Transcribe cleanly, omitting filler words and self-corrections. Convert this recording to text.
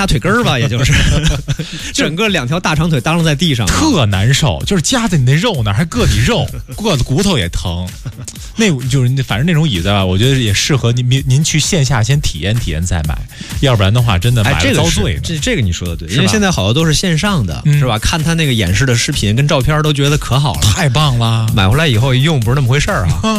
大腿根儿吧，也就是整个2条大长腿当啷在地上， 特难受，就是夹在你那肉那儿还硌你肉，硌的骨头也疼。那就是反正那种椅子吧，我觉得也适合您去线下先体验体验再买，要不然的话真的买了遭罪。 这个你说的对，因为现在好多都是线上的，是吧？看他那个演示的视频跟照片都觉得可好了， 太棒了， 买回来以后一用不是那么回事儿啊。